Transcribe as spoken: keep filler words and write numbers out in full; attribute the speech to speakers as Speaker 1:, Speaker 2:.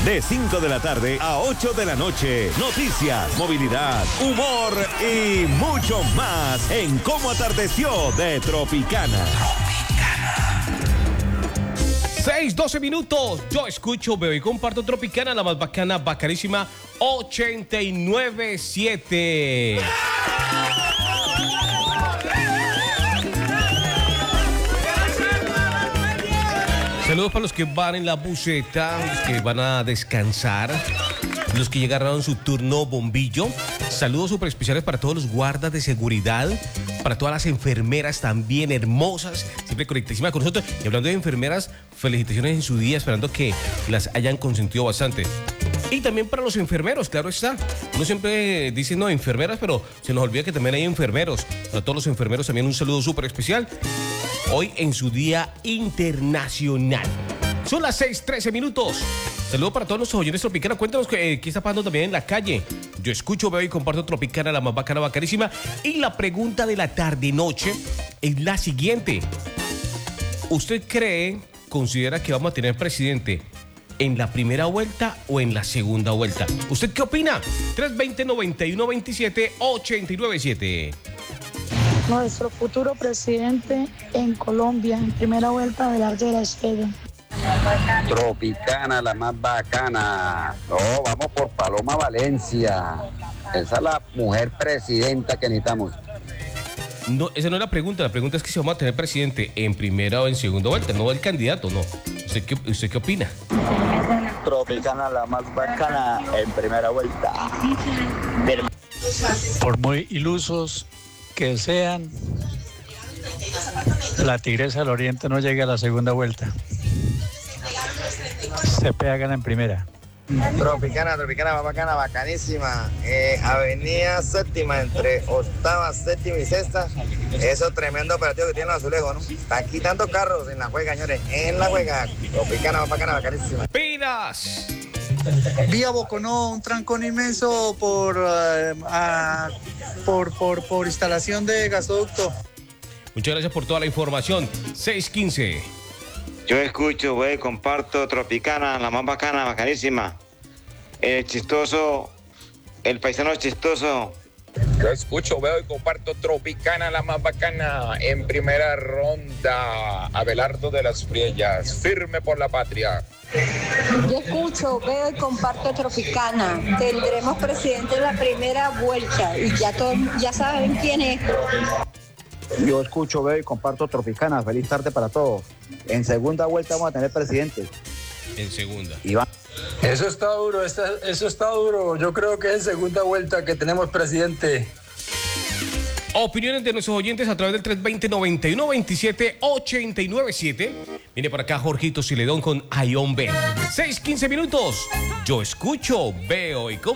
Speaker 1: De cinco de la tarde a ocho de la noche. Noticias, movilidad, humor y mucho más en Cómo Atardeció de Tropicana.
Speaker 2: seis, doce minutos. Yo escucho, veo y comparto Tropicana, la más bacana, bacanísima, ochenta y nueve punto siete. Saludos para los que van en la buseta, los que van a descansar, los que llegaron su turno bombillo. Saludos súper especiales para todos los guardas de seguridad, para todas las enfermeras también hermosas, siempre conectadísimas con nosotros. Y hablando de enfermeras, felicitaciones en su día, esperando que las hayan consentido bastante. Y también para los enfermeros, claro está. Uno siempre dice, no, enfermeras, pero se nos olvida que también hay enfermeros. Para todos los enfermeros también un saludo súper especial. Hoy en su Día Internacional. Son las seis, trece minutos. Saludos para todos nuestros oyentes Tropicana. Cuéntanos qué, qué está pasando también en la calle. Yo escucho, veo y comparto Tropicana, la más bacana, bacanísima. Y la pregunta de la tarde-noche es la siguiente. ¿Usted cree, considera que vamos a tener presidente en la primera vuelta o en la segunda vuelta? ¿Usted qué opina? tres veinte, noventa y uno veintisiete, ochenta y nueve siete.
Speaker 3: Nuestro futuro presidente en Colombia, en primera vuelta, Abelardo de la Esfera.
Speaker 4: Tropicana, la más bacana. No, vamos por Paloma Valencia. Esa es la mujer presidenta que necesitamos.
Speaker 2: No, esa no es la pregunta. La pregunta es que si vamos a tener presidente en primera o en segunda vuelta, no el candidato, no. ¿Usted qué, usted qué opina?
Speaker 5: Tropicana, la más bacana en primera vuelta.
Speaker 6: Por muy ilusos que sean, la Tigresa del Oriente no llega a la segunda vuelta. Se pegan en primera.
Speaker 7: Tropicana, Tropicana, más bacana, bacanísima. Eh, Avenida Séptima, entre octava, séptima y sexta. Eso tremendo operativo que tienen los azulejos, ¿no? Están quitando carros en la juega, señores. En la juega. Tropicana, más bacana, bacanísima.
Speaker 2: ¡Pidas!
Speaker 8: Vía Boconó, un trancón inmenso por, uh, uh, por, por, por instalación de gasoducto.
Speaker 2: Muchas gracias por toda la información. seis quince.
Speaker 9: Yo escucho, güey, comparto Tropicana, la más bacana, bacanísima. El chistoso, el paisano chistoso.
Speaker 10: Yo escucho, veo y comparto Tropicana, la más bacana. En primera ronda, Abelardo de las Friellas, firme por la patria.
Speaker 11: Yo escucho, veo y comparto Tropicana. Tendremos presidente en la primera vuelta y ya, todos, ya saben quién es.
Speaker 5: Yo escucho, veo y comparto Tropicana. Feliz tarde para todos. En segunda vuelta vamos a tener presidente.
Speaker 2: En segunda.
Speaker 5: Iván.
Speaker 12: Eso está duro, está, eso está duro. Yo creo que es en segunda vuelta que tenemos presidente.
Speaker 2: Opiniones de nuestros oyentes a través del tres veinte, noventa y uno veintisiete, ochenta y nueve siete. Viene por acá Jorgito Ciledón con Ion B. seis quince minutos. Yo escucho, veo y comparto.